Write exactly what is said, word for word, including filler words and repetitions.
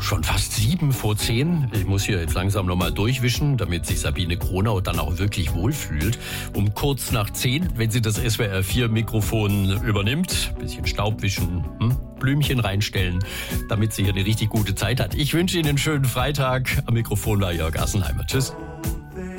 schon fast sieben vor zehn. Ich muss hier jetzt langsam nochmal durchwischen, damit sich Sabine Kronau dann auch wirklich wohlfühlt. Um kurz nach zehn, wenn sie das S W R vier Mikrofon übernimmt, bisschen Staub wischen, hm? Blümchen reinstellen, damit sie hier eine richtig gute Zeit hat. Ich wünsche Ihnen einen schönen Freitag. Am Mikrofon war Jörg Assenheimer. Tschüss.